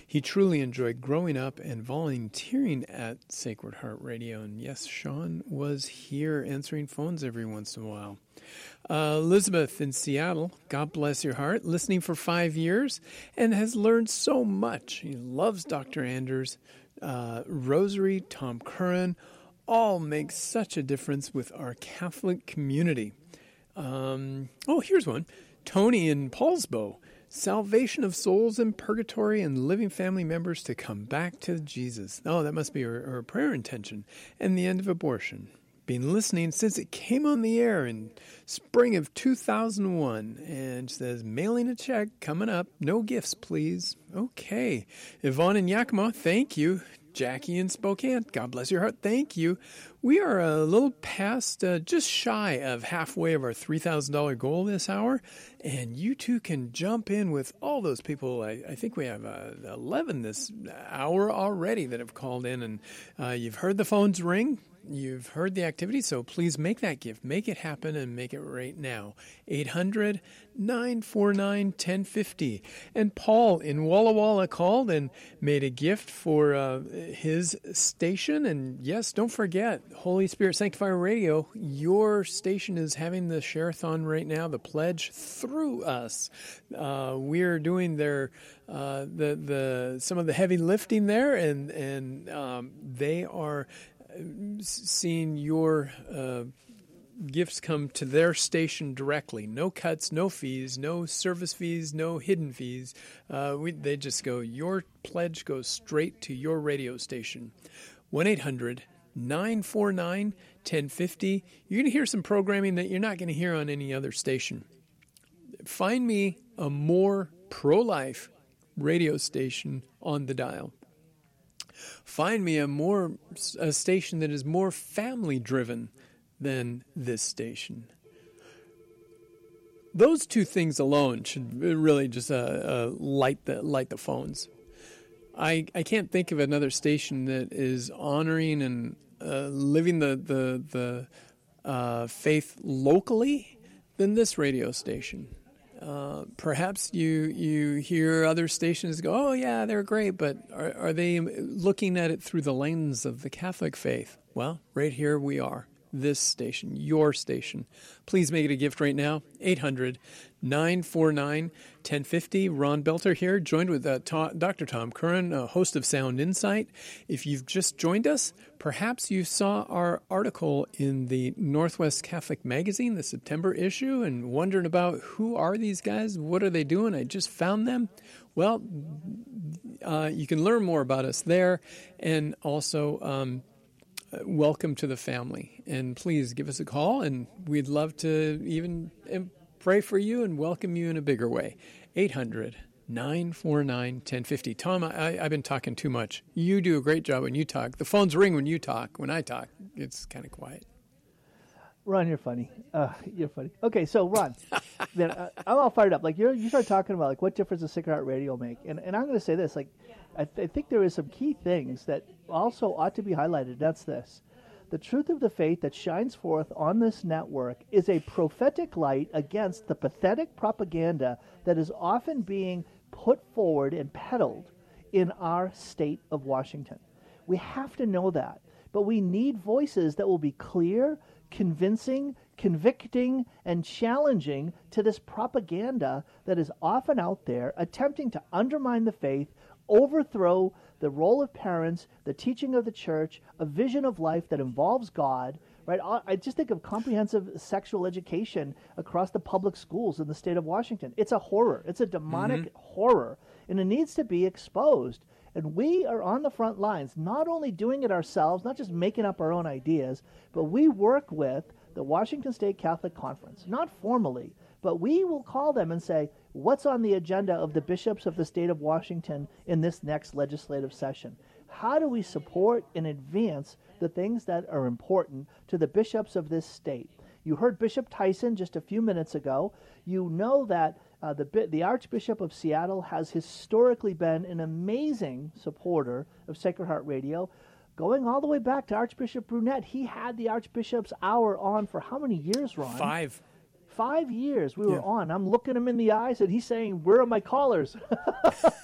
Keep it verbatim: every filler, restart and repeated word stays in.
He truly enjoyed growing up and volunteering at Sacred Heart Radio. And yes, Sean was here answering phones every once in a while. Uh, Elizabeth in Seattle, God bless your heart, listening for five years and has learned so much. He loves Doctor Anders, uh, Rosary, Tom Curran, all make such a difference with our Catholic community. Um, oh, here's one. Tony in Paulsbo, salvation of souls in purgatory and living family members to come back to Jesus. Oh, that must be her, her prayer intention. And the end of abortion. Been listening since it came on the air in spring of two thousand one, and says mailing a check coming up. No gifts, please. Okay. Yvonne in Yakima, thank you. Jackie in Spokane, God bless your heart, thank you. We are a little past, uh, just shy of halfway of our three thousand dollars goal this hour, and you too can jump in with all those people. I, I think we have uh, eleven this hour already that have called in, and uh, you've heard the phones ring. You've heard the activity, so please make that gift. Make it happen and make it right now. eight hundred, nine four nine, one oh five oh. And Paul in Walla Walla called and made a gift for uh, his station. And yes, don't forget, Holy Spirit Sanctifier Radio, your station is having the share-a-thon right now, the pledge through us. Uh, we're doing their uh, the the some of the heavy lifting there, and, and um, they are seeing your uh, gifts come to their station directly. No cuts, no fees, no service fees, no hidden fees. Uh, we, they just go, your pledge goes straight to your radio station. one eight hundred, nine four nine, one oh five oh. You're going to hear some programming that you're not going to hear on any other station. Find me a more pro-life radio station on the dial. Find me a more a station that is more family-driven than this station. Those two things alone should really just uh, uh, light the light the phones. I I can't think of another station that is honoring and uh, living the the the uh, faith locally than this radio station. Uh, perhaps you you hear other stations go, oh, yeah, they're great, but are, are they looking at it through the lens of the Catholic faith? Well, right here we are, this station, your station. Please make it a gift right now, eight hundred, nine four nine, one oh five oh. Ron Belter here, joined with uh, Ta- Doctor Tom Curran, uh, host of Sound Insight. If you've just joined us, perhaps you saw our article in the Northwest Catholic Magazine, the September issue, and wondering about who are these guys? What are they doing? I just found them. Well, uh, you can learn more about us there, and also um, welcome to the family. And please give us a call, and we'd love to even pray for you and welcome you in a bigger way. eight hundred, nine four nine, one oh five oh. Tom, I, I've been talking too much. You do a great job when you talk. The phones ring when you talk. When I talk, it's kind of quiet. Ron, you're funny. Uh, you're funny. Okay, so Ron, then uh, I'm all fired up. Like you, you start talking about like what difference does Sacred Heart Radio make, and and I'm going to say this. Like, I, th- I think there is some key things that also ought to be highlighted. That's this: the truth of the faith that shines forth on this network is a prophetic light against the pathetic propaganda that is often being put forward and peddled in our state of Washington. We have to know that, but we need voices that will be clear, convincing, convicting, and challenging to this propaganda that is often out there attempting to undermine the faith, overthrow the role of parents, the teaching of the church, a vision of life that involves God, right? I just think of comprehensive sexual education across the public schools in the state of Washington. It's a horror. It's a demonic mm-hmm. horror, and it needs to be exposed. And we are on the front lines, not only doing it ourselves, not just making up our own ideas, but we work with the Washington State Catholic Conference, not formally, but we will call them and say, what's on the agenda of the bishops of the state of Washington in this next legislative session? How do we support and advance the things that are important to the bishops of this state? You heard Bishop Tyson just a few minutes ago. You know that uh, the, the Archbishop of Seattle has historically been an amazing supporter of Sacred Heart Radio. Going all the way back to Archbishop Brunette, he had the Archbishop's Hour on for how many years, Ron? Five. Five years we were yeah. on. I'm looking him in the eyes, and he's saying, where are my callers?